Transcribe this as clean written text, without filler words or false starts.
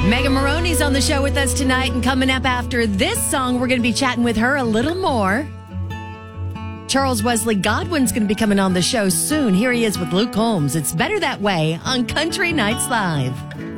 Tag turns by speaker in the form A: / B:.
A: Megan Maroney's on the show with us tonight, and coming up after this song, we're going to be chatting with her a little more. Charles Wesley Godwin's going to be coming on the show soon. Here he is with Luke Combs. It's Better That Way on Country Nights Live.